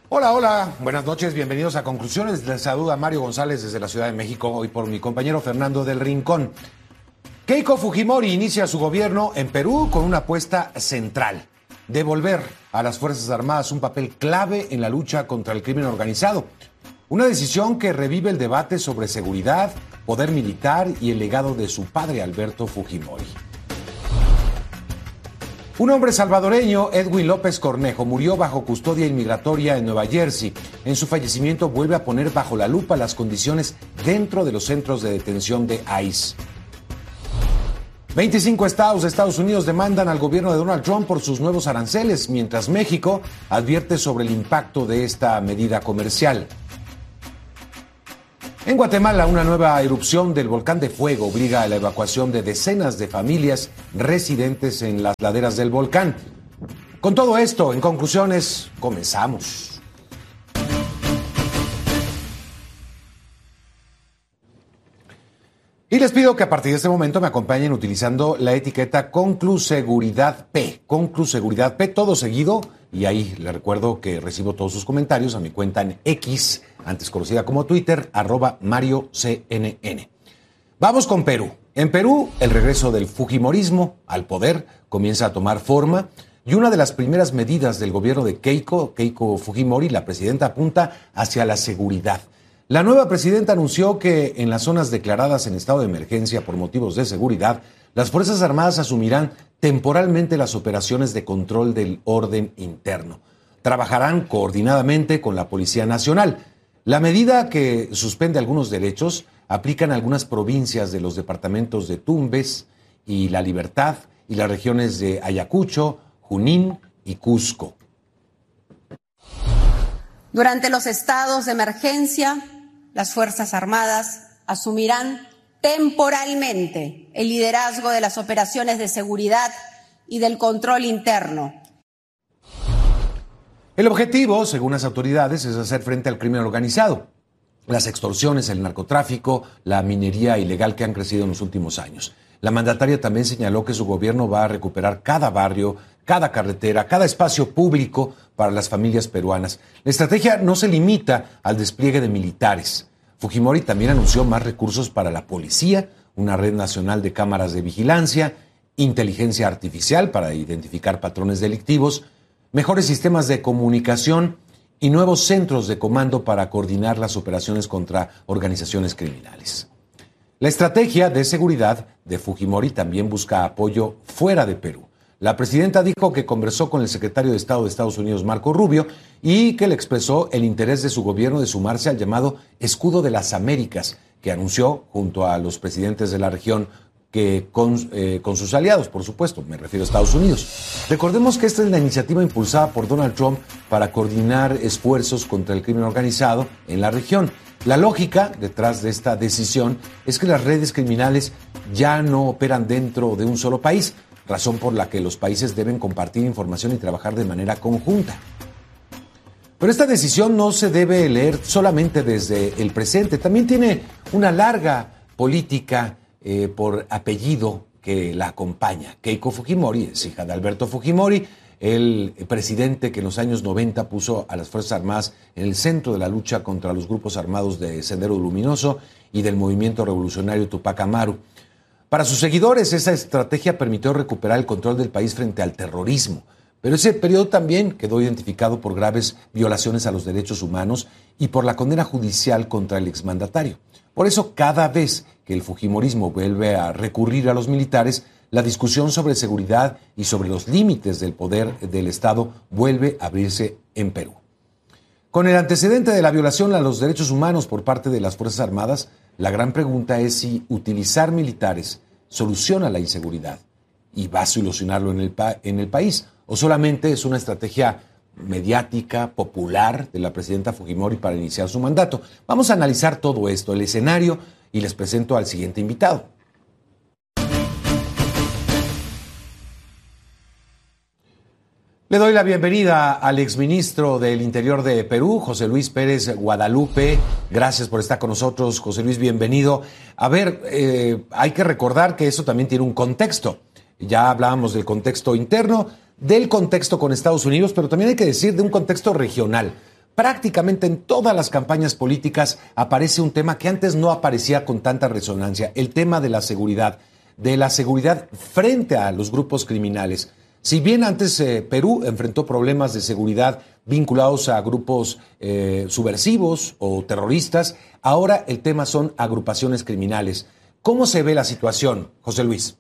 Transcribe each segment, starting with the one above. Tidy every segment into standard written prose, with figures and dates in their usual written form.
Hola, hola, buenas noches, bienvenidos a Conclusiones. Les saluda Mario González desde la Ciudad de México, hoy por mi compañero Fernando del Rincón. Keiko Fujimori inicia su gobierno en Perú con una apuesta central: devolver a las Fuerzas Armadas un papel clave en la lucha contra el crimen organizado. Una decisión que revive el debate sobre seguridad, poder militar y el legado de su padre Alberto Fujimori. Un hombre salvadoreño, Edwin López Cornejo, murió bajo custodia inmigratoria en Nueva Jersey. En su fallecimiento vuelve a poner bajo la lupa las condiciones dentro de los centros de detención de ICE. 25 estados de Estados Unidos demandan al gobierno de Donald Trump por sus nuevos aranceles, mientras México advierte sobre el impacto de esta medida comercial. En Guatemala, una nueva erupción del volcán de fuego obliga a la evacuación de decenas de familias residentes en las laderas del volcán. Con todo esto, en conclusiones, comenzamos. Y les pido que a partir de este momento me acompañen utilizando la etiqueta Concluseguridad P. Concluseguridad P, todo seguido. Y ahí les recuerdo que recibo todos sus comentarios a mi cuenta en X, antes conocida como Twitter, @MarioCNN. Vamos con Perú. En Perú, el regreso del Fujimorismo al poder comienza a tomar forma y una de las primeras medidas del gobierno de Keiko Fujimori, la presidenta, apunta hacia la seguridad. La nueva presidenta anunció que en las zonas declaradas en estado de emergencia por motivos de seguridad, las Fuerzas Armadas asumirán temporalmente las operaciones de control del orden interno. Trabajarán coordinadamente con la Policía Nacional. La medida, que suspende algunos derechos, aplica en algunas provincias de los departamentos de Tumbes y La Libertad y las regiones de Ayacucho, Junín y Cusco. Durante los estados de emergencia, las Fuerzas Armadas asumirán temporalmente el liderazgo de las operaciones de seguridad y del control interno. El objetivo, según las autoridades, es hacer frente al crimen organizado, las extorsiones, el narcotráfico, la minería ilegal que han crecido en los últimos años. La mandataria también señaló que su gobierno va a recuperar cada barrio, cada carretera, cada espacio público para las familias peruanas. La estrategia no se limita al despliegue de militares. Fujimori también anunció más recursos para la policía, una red nacional de cámaras de vigilancia, inteligencia artificial para identificar patrones delictivos, mejores sistemas de comunicación y nuevos centros de comando para coordinar las operaciones contra organizaciones criminales. La estrategia de seguridad de Fujimori también busca apoyo fuera de Perú. La presidenta dijo que conversó con el secretario de Estado de Estados Unidos, Marco Rubio, y que le expresó el interés de su gobierno de sumarse al llamado Escudo de las Américas, que anunció junto a los presidentes de la región, que con sus aliados, por supuesto, me refiero a Estados Unidos. Recordemos que esta es la iniciativa impulsada por Donald Trump para coordinar esfuerzos contra el crimen organizado en la región. La lógica detrás de esta decisión es que las redes criminales ya no operan dentro de un solo país, razón por la que los países deben compartir información y trabajar de manera conjunta. Pero esta decisión no se debe leer solamente desde el presente, también tiene una larga política por apellido que la acompaña. Keiko Fujimori es hija de Alberto Fujimori, el presidente que en los años 90 puso a las Fuerzas Armadas en el centro de la lucha contra los grupos armados de Sendero Luminoso y del movimiento revolucionario Tupac Amaru. Para sus seguidores, esa estrategia permitió recuperar el control del país frente al terrorismo, pero ese periodo también quedó identificado por graves violaciones a los derechos humanos y por la condena judicial contra el exmandatario. Por eso, cada vez que el fujimorismo vuelve a recurrir a los militares, la discusión sobre seguridad y sobre los límites del poder del Estado vuelve a abrirse en Perú. Con el antecedente de la violación a los derechos humanos por parte de las Fuerzas Armadas, la gran pregunta es si utilizar militares soluciona la inseguridad y va a solucionarlo en el país, o solamente es una estrategia mediática, popular de la presidenta Fujimori para iniciar su mandato. Vamos a analizar todo esto, el escenario, y les presento al siguiente invitado. Le doy la bienvenida al exministro del Interior de Perú, José Luis Pérez Guadalupe. Gracias por estar con nosotros, José Luis, bienvenido. A ver, hay que recordar que eso también tiene un contexto. Ya hablábamos del contexto interno, del contexto con Estados Unidos, pero también hay que decir de un contexto regional. prácticamente en todas las campañas políticas aparece un tema que antes no aparecía con tanta resonancia, el tema de la seguridad frente a los grupos criminales. Si bien antes Perú enfrentó problemas de seguridad vinculados a grupos subversivos o terroristas, ahora el tema son agrupaciones criminales. ¿Cómo se ve la situación, José Luis?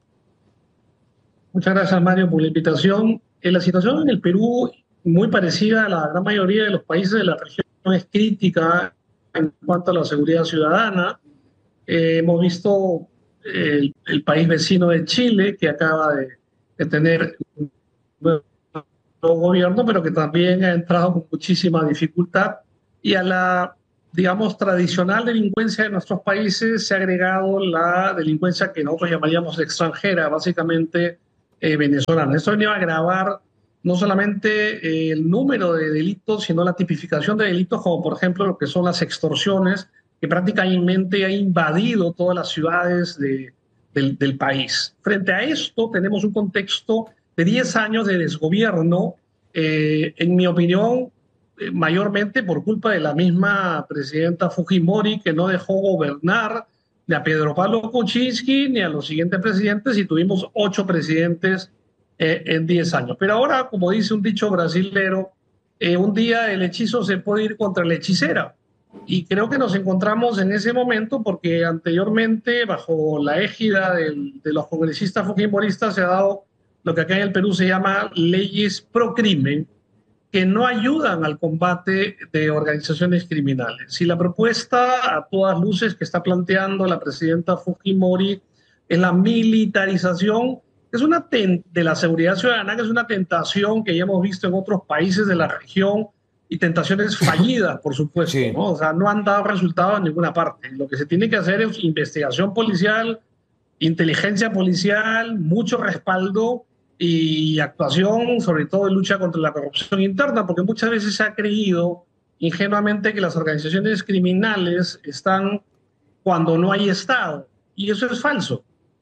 Muchas gracias, Mario, por la invitación. La situación en el Perú, muy parecida a la gran mayoría de los países de la región, es crítica en cuanto a la seguridad ciudadana. Hemos visto el país vecino de Chile, que acaba de tener un nuevo gobierno, pero que también ha entrado con muchísima dificultad. Y a la, digamos, tradicional delincuencia de nuestros países se ha agregado la delincuencia que nosotros llamaríamos extranjera, básicamente venezolana. Esto venía a agravar no solamente el número de delitos, sino la tipificación de delitos, como por ejemplo lo que son las extorsiones, que prácticamente ha invadido todas las ciudades del país. Frente a esto, tenemos un contexto de 10 años de desgobierno, en mi opinión, mayormente por culpa de la misma presidenta Fujimori, que no dejó gobernar ni a Pedro Pablo Kuczynski ni a los siguientes presidentes, y tuvimos 8 presidentes en 10 años. Pero ahora, como dice un dicho brasilero, un día el hechizo se puede ir contra la hechicera. Y creo que nos encontramos en ese momento porque anteriormente, bajo la égida de los congresistas fujimoristas, se ha dado lo que acá en el Perú se llama leyes pro crimen, que no ayudan al combate de organizaciones criminales. Si la propuesta a todas luces que está planteando la presidenta Fujimori es la militarización, es de la seguridad ciudadana, que es una tentación que ya hemos visto en otros países de la región, y tentaciones fallidas, por supuesto, sí. ¿No? O sea, no han dado resultados en ninguna parte. Lo que se tiene que hacer es investigación policial, inteligencia policial, mucho respaldo y actuación, sobre todo en lucha contra la corrupción interna, porque muchas veces se ha creído ingenuamente que las organizaciones criminales están cuando no hay Estado, y eso es falso.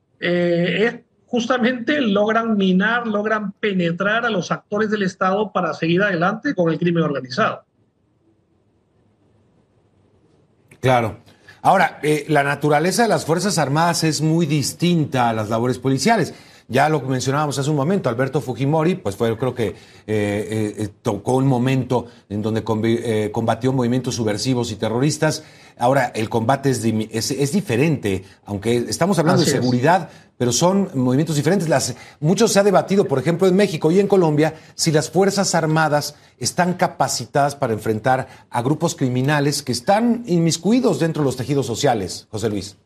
Justamente logran minar, logran penetrar a los actores del Estado para seguir adelante con el crimen organizado. Claro. Ahora, la naturaleza de las Fuerzas Armadas es muy distinta a las labores policiales. Ya lo mencionábamos hace un momento, Alberto Fujimori, pues fue, creo que tocó un momento en donde combatió movimientos subversivos y terroristas. Ahora el combate es diferente, aunque estamos hablando de seguridad, pero son movimientos diferentes. Mucho se ha debatido, por ejemplo, en México y en Colombia, si las Fuerzas Armadas están capacitadas para enfrentar a grupos criminales que están inmiscuidos dentro de los tejidos sociales. José Luis.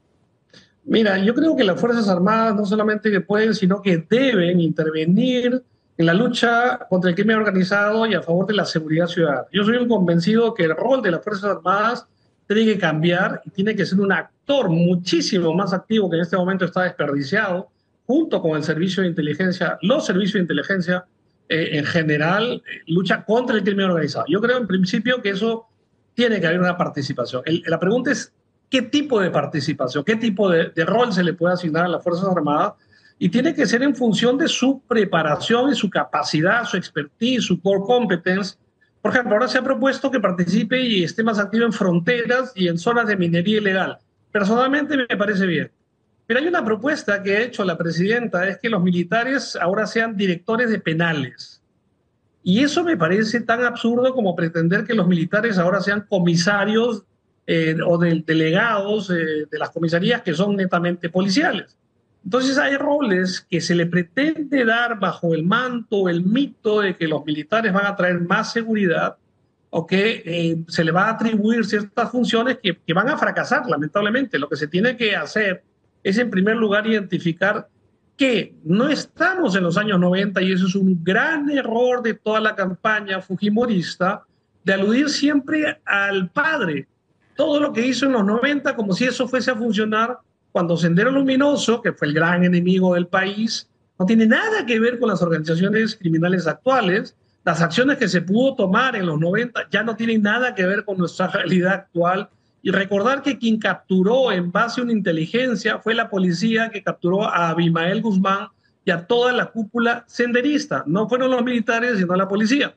Mira, yo creo que las Fuerzas Armadas no solamente que pueden, sino que deben intervenir en la lucha contra el crimen organizado y a favor de la seguridad ciudadana. Yo soy un convencido que el rol de las Fuerzas Armadas tiene que cambiar y tiene que ser un actor muchísimo más activo, que en este momento está desperdiciado, junto con el servicio de inteligencia, los servicios de inteligencia en general, lucha contra el crimen organizado. Yo creo en principio que eso tiene que haber una participación. La pregunta es, ¿qué tipo de participación, qué tipo de rol se le puede asignar a las Fuerzas Armadas? Y tiene que ser en función de su preparación y su capacidad, su expertise, su core competence. Por ejemplo, ahora se ha propuesto que participe y esté más activo en fronteras y en zonas de minería ilegal. Personalmente me parece bien. Pero hay una propuesta que ha hecho la presidenta, es que los militares ahora sean directores de penales. Y eso me parece tan absurdo como pretender que los militares ahora sean comisarios o delegados de las comisarías que son netamente policiales. Entonces hay roles que se le pretende dar bajo el manto, el mito de que los militares van a traer más seguridad o que se le va a atribuir ciertas funciones que van a fracasar, lamentablemente. Lo que se tiene que hacer es, en primer lugar, identificar que no estamos en los años 90, y eso es un gran error de toda la campaña fujimorista, de aludir siempre al padre. Todo lo que hizo en los 90, como si eso fuese a funcionar cuando Sendero Luminoso, que fue el gran enemigo del país, no tiene nada que ver con las organizaciones criminales actuales. Las acciones que se pudo tomar en los 90 ya no tienen nada que ver con nuestra realidad actual. Y recordar que quien capturó en base a una inteligencia fue la policía, que capturó a Abimael Guzmán y a toda la cúpula senderista. No fueron los militares, sino la policía.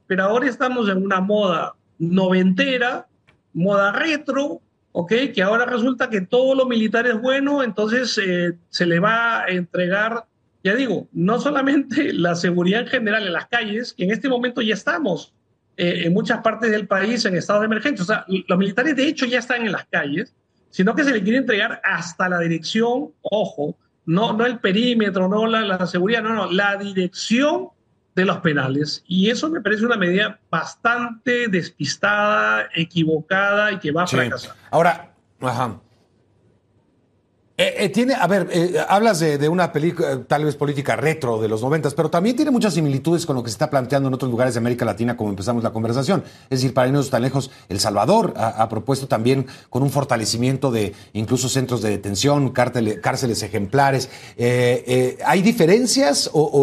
pero ahora estamos en una moda noventera, moda retro, ¿ok? Que ahora resulta que todo lo militar es bueno, entonces se le va a entregar, ya digo, no solamente la seguridad en general en las calles, que en este momento ya estamos en muchas partes del país en estado de emergencia, o sea, los militares de hecho ya están en las calles, sino que se le quiere entregar hasta la dirección, ojo, no el perímetro, no la seguridad, no, la dirección de los penales. Y eso me parece una medida bastante despistada, equivocada y que va a fracasar. Ahora, ajá. Hablas de una película tal vez política retro de los 90, pero también tiene muchas similitudes con lo que se está planteando en otros lugares de América Latina, como empezamos la conversación. Es decir, para irnos tan lejos, El Salvador ha propuesto también con un fortalecimiento de incluso centros de detención, cárceles ejemplares. ¿Hay diferencias o